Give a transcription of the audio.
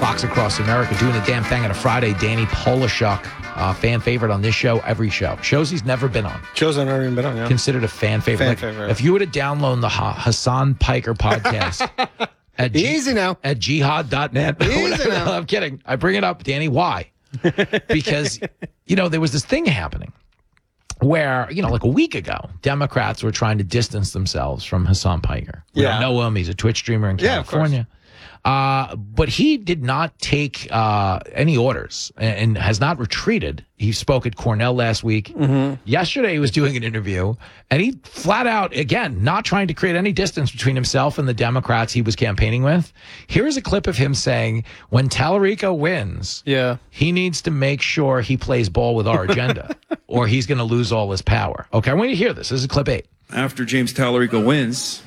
Fox Across America, doing the damn thing on a Friday. Danny Polishuk, fan favorite on this show, every show. Shows he's never been on. Shows I've never even been on, yeah. Considered a fan favorite. Favorite. If you were to download the Hassan Piker podcast at Easy now. At jihad.net. Easy now. I'm kidding. I bring it up, Danny. Why? Because, there was this thing happening where, like a week ago, Democrats were trying to distance themselves from Hassan Piker. We don't know him. He's a Twitch streamer in California. But he did not take any orders and has not retreated. He spoke at Cornell last week. Yesterday, he was doing an interview, and he flat out, again, not trying to create any distance between himself and the Democrats he was campaigning with. Here's a clip of him saying, when Tallarico wins, he needs to make sure he plays ball with our agenda, or he's going to lose all his power. Okay, I want you to hear this. This is clip 8. After James Tallarico wins,